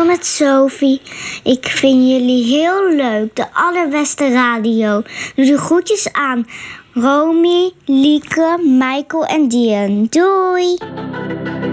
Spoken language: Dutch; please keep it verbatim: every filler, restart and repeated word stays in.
met Sophie. Ik vind jullie heel leuk. De allerbeste radio. Doe de groetjes aan Romy, Lieke, Michael en Dian. Doei!